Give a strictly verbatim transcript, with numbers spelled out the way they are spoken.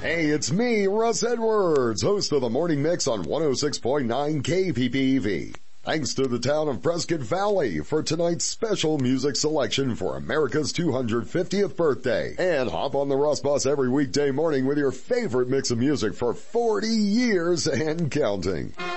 Hey, it's me, Russ Edwards, host of the Morning Mix on one oh six point nine K P P V. Thanks to the town of Prescott Valley for tonight's special music selection for America's two hundred fiftieth birthday. And hop on the Russ Bus every weekday morning with your favorite mix of music for forty years and counting.